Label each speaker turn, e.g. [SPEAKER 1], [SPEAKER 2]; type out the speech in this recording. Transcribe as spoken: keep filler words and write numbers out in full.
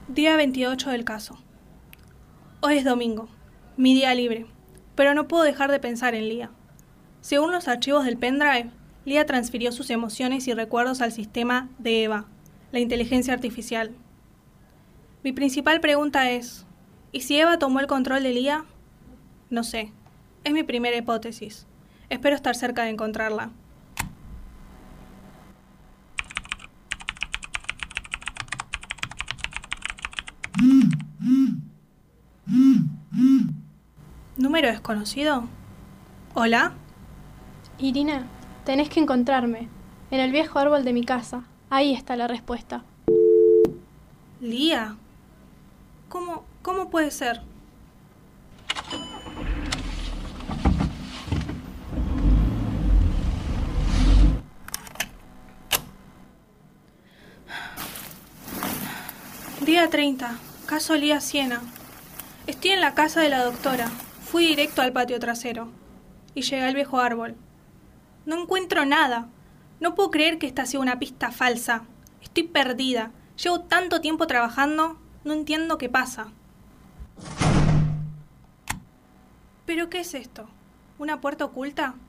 [SPEAKER 1] Día veintiocho del caso. Hoy es domingo, mi día libre, pero no puedo dejar de pensar en Lía. Según los archivos del pendrive, Lía transfirió sus emociones y recuerdos al sistema de Eva, la inteligencia artificial. Mi principal pregunta es, ¿y si Eva tomó el control de Lía? No sé, es mi primera hipótesis. Espero estar cerca de encontrarla. ¿Número desconocido? ¿Hola?
[SPEAKER 2] Irina, tenés que encontrarme. En el viejo árbol de mi casa. Ahí está la respuesta.
[SPEAKER 1] ¿Lía? ¿Cómo, cómo puede ser? Día treinta. Caso Lía Siena. Estoy en la casa de la doctora. Fui directo al patio trasero. Y llegué al viejo árbol. No encuentro nada. No puedo creer que esta sea una pista falsa. Estoy perdida. Llevo tanto tiempo trabajando, no entiendo qué pasa. ¿Pero qué es esto? ¿Una puerta oculta?